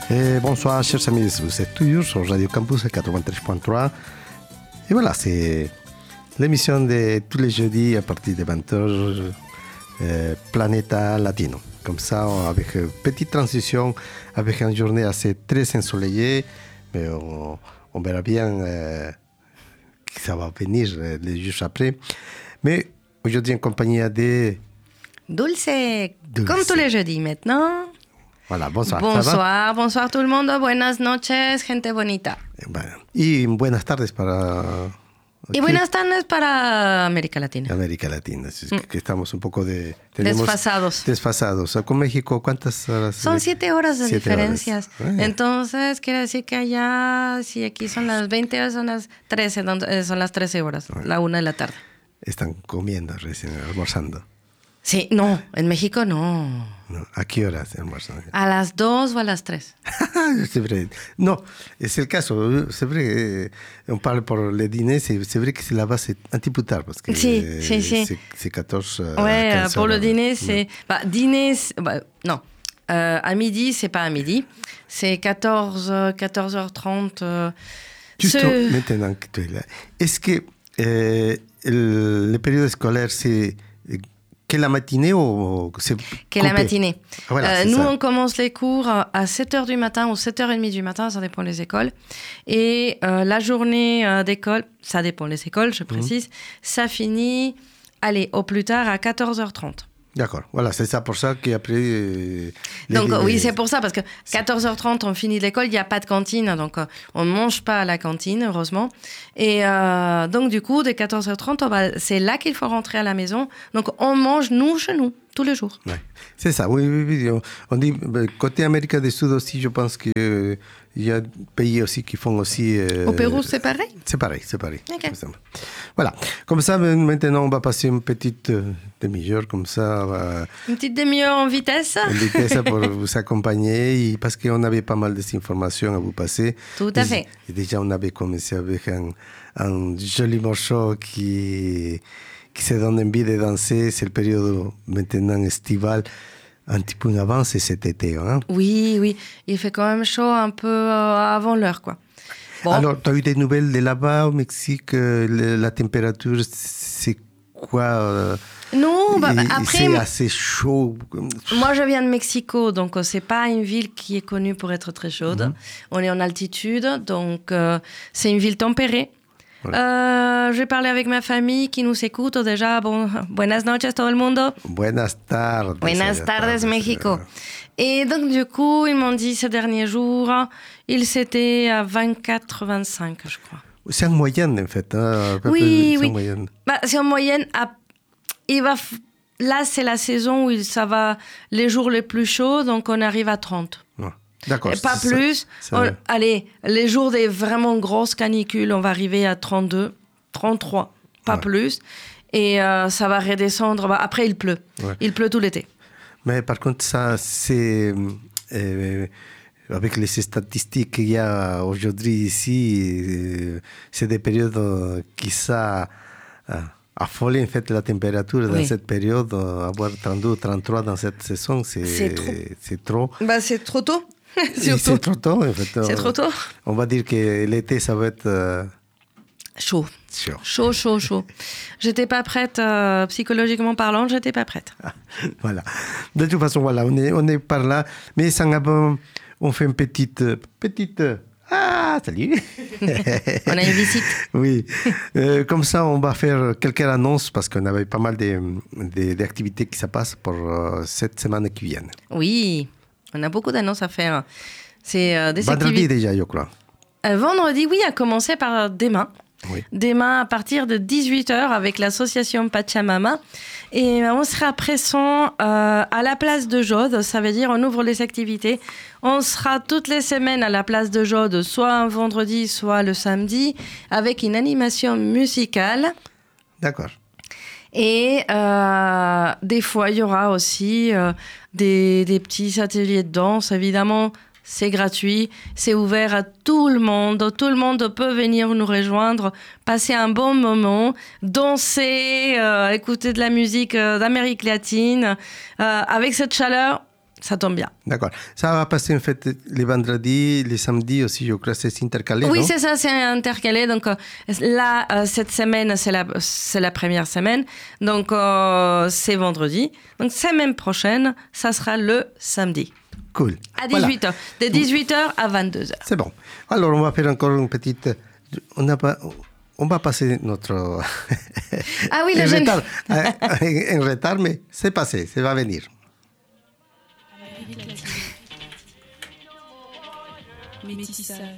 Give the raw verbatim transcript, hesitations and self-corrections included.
Et bonsoir, chers amis, vous êtes toujours sur Radio Campus quatre-vingt-treize point trois. Et voilà, c'est l'émission de tous les jeudis à partir de vingt heures, euh, Planeta Latino. Comme ça, avec une petite transition, avec une journée assez très ensoleillée, mais on, on verra bien euh, que ça va venir euh, les jours après. Mais aujourd'hui, en compagnie de Dulce, Dulce, comme tous les jeudis maintenant. Voilà, bonsoir. Bonsoir, bonsoir tout le monde. Buenas noches, gente bonita. Bueno, y buenas tardes para... Y buenas tardes para América Latina. América Latina, es que, que estamos un poco de... Desfasados. Desfasados. Con México, ¿cuántas horas? Son siete horas de siete diferencias. Horas. Ah. Entonces, quiere decir que allá, si aquí son las veinte horas, son las trece, son las trece horas, ah. la una de la tarde. Están comiendo recién, almorzando. Sí, no, en México no. No. ¿A qué horas almuerzan? ¿A las dos o a las tres? No, es el caso. C'est vrai, on parle pour le dîner, c'est, c'est vrai que c'est là-bas, c'est un petit peu tard. Parce que sí, sí, sí. C'est, c'est quatorze Ouais, quinze pour heures. le dîner, c'est... Bah, dîner, c'est... Bah, non. Euh, à midi, c'est pas à midi. C'est quatorze, quatorze heures trente. Euh, Juste ce... maintenant que tu es là, est-ce que euh, le, le période scolaire, c'est... Que la matinée ou c'est Que la matinée. Voilà, euh, nous, ça. on commence les cours à sept heures du matin ou sept heures trente du matin, ça dépend des écoles. Et euh, la journée euh, d'école, ça dépend des écoles, je précise, mmh. ça finit, allez, au plus tard à quatorze heures trente. D'accord, voilà, c'est ça pour ça qu'après... Euh, donc les, oui, les... c'est pour ça, parce que quatorze heures trente, on finit l'école, il n'y a pas de cantine, donc euh, on ne mange pas à la cantine, heureusement. Et euh, donc du coup, dès quatorze heures trente, va, c'est là qu'il faut rentrer à la maison. Donc on mange, nous, chez nous, tous les jours. Ouais. C'est ça, oui, oui, oui. On, on dit, côté Amérique du Sud aussi, je pense qu'il euh, y a des pays aussi qui font aussi... Euh, Au Pérou, c'est pareil? C'est pareil, c'est pareil. Okay. Voilà, comme ça, maintenant, on va passer une petite euh, demi-heure, comme ça. Va... Une petite demi-heure en vitesse. En vitesse pour vous accompagner, et parce qu'on avait pas mal d'informations à vous passer. Tout à fait. Et, et déjà, on avait commencé avec un, un joli morceau qui... qui se donne envie de danser, c'est le période maintenant estival, un petit peu avant, c'est cet été. Hein? Oui, oui, il fait quand même chaud un peu euh, avant l'heure, quoi. Bon. Alors, tu as eu des nouvelles de là-bas au Mexique, le, la température, c'est quoi euh, Non, bah, et, après... C'est assez chaud. Moi, je viens de Mexico, donc euh, c'est pas une ville qui est connue pour être très chaude. Mm-hmm. On est en altitude, donc euh, c'est une ville tempérée. Ouais. Euh, j'ai parlé avec ma famille qui nous écoute déjà. Bon, buenas noches todo el mundo. Buenas tardes. Buenas tardes, Mexico. Et donc, du coup, ils m'ont dit ces derniers jours, ils étaient à vingt-quatre vingt-cinq, je crois. C'est en moyenne, en fait. Hein, oui, c'est oui. En moyenne. Bah, c'est en moyenne. À... Il va... Là, c'est la saison où ça va les jours les plus chauds, donc on arrive à trente. Ouais. D'accord. Et pas plus. Ça, ça... On, allez, les jours des vraiment grosses canicules, on va arriver à trente-deux, trente-trois, pas ouais. plus. Et euh, ça va redescendre. Bah, après, il pleut. Ouais. Il pleut tout l'été. Mais par contre, ça, c'est... Euh, avec les statistiques qu'il y a aujourd'hui ici, euh, c'est des périodes qui ça... Euh, affoler en fait la température dans oui. cette période, avoir trente-deux, trente-trois dans cette saison, c'est, c'est trop. C'est trop. Bah, c'est trop tôt. C'est trop tôt, en fait. C'est trop tôt. On va dire que l'été, ça va être... Euh... Chaud. Chaud. Chaud, chaud, chaud. J'étais pas prête, euh, psychologiquement parlant, j'étais pas prête. Ah, voilà. De toute façon, voilà, on est, on est par là. Mais ça, on fait une petite... petite Ah, salut. On a une visite. Oui. Euh, comme ça, on va faire quelques annonces parce qu'on avait pas mal de, de, d'activités qui se passent pour euh, cette semaine qui vient. Oui, on a beaucoup d'annonces à faire. C'est euh, des Vendredi activités... déjà, je crois. Euh, vendredi, oui, à commencer par demain. Oui. Demain, à partir de dix-huit heures, avec l'association Pachamama. Et on sera présent euh, à la place de Jaude. Ça veut dire on ouvre les activités. On sera toutes les semaines à la place de Jaude, soit un vendredi, soit le samedi, avec une animation musicale. D'accord. Et euh, des fois, il y aura aussi euh, des, des petits ateliers de danse, évidemment. C'est gratuit, c'est ouvert à tout le monde. Tout le monde peut venir nous rejoindre, passer un bon moment, danser, euh, écouter de la musique euh, d'Amérique latine. Euh, avec cette chaleur, Ça tombe bien. D'accord. Ça va passer en fait les vendredis, les samedis aussi, je crois que c'est intercalé, Oui, non? c'est ça, c'est intercalé. Donc euh, là, euh, cette semaine, c'est la, c'est la première semaine. Donc euh, c'est vendredi. Donc semaine prochaine, ça sera le samedi. Cool. À dix-huit heures. Voilà. De dix-huit heures à vingt-deux heures. C'est bon. Alors, on va faire encore une petite... On, n'a pas... on va passer notre... Ah oui, le en, jeune... retard, en retard, mais c'est passé, ça va venir. Métissage.